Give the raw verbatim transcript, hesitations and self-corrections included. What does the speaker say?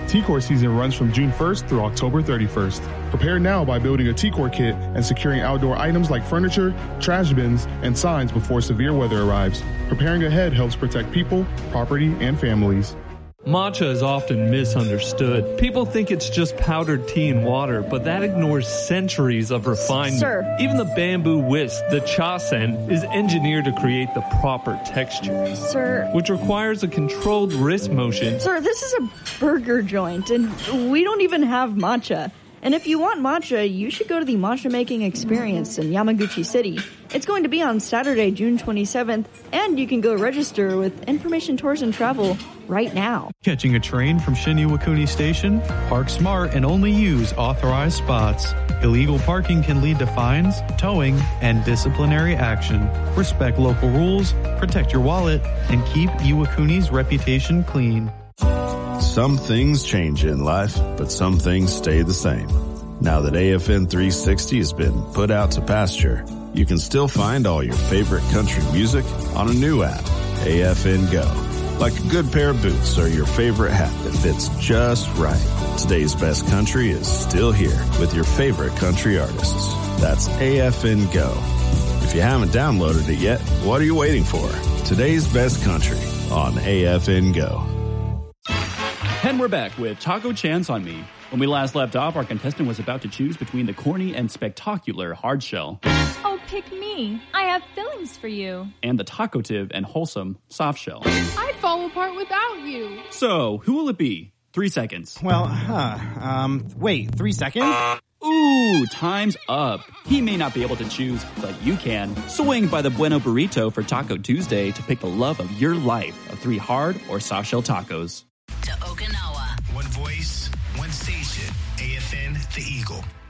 T-Core season runs from June first through October thirty-first. Prepare now by building a T-Core kit and securing outdoor items like furniture, trash bins, and signs before severe weather arrives. Preparing ahead helps protect people, property, and families. Matcha is often misunderstood. People think it's just powdered tea and water, but that ignores centuries of refinement. Sir. Even the bamboo whisk, the cha sen, is engineered to create the proper texture. Sir. Which requires a controlled wrist motion. Sir, this is a burger joint, and we don't even have matcha. And if you want matcha, you should go to the matcha making experience in Yamaguchi City. It's going to be on Saturday, June twenty-seventh, and you can go register with Information Tours and Travel right now. Catching a train from Shin Iwakuni Station? Park smart and only use authorized spots. Illegal parking can lead to fines, towing, and disciplinary action. Respect local rules, protect your wallet, and keep Iwakuni's reputation clean. Some things change in life, but some things stay the same. Now that A F N three sixty has been put out to pasture, you can still find all your favorite country music on a new app, A F N Go. Like a good pair of boots or your favorite hat that fits just right. Today's best country is still here with your favorite country artists. That's A F N Go. If you haven't downloaded it yet, what are you waiting for? Today's best country on A F N Go. And we're back with Taco Chance on Me. When we last left off, our contestant was about to choose between the corny and spectacular hard shell. Oh, pick me. I have feelings for you. And the tacotive and wholesome soft shell. I'd fall apart without you. So, who will it be? Three seconds. Well, huh, um, wait, three seconds? Ooh, time's up. He may not be able to choose, but you can. Swing by the Bueno Burrito for Taco Tuesday to pick the love of your life of three hard or soft shell tacos. To Okinawa. One voice, one station. A F N, The Eagle.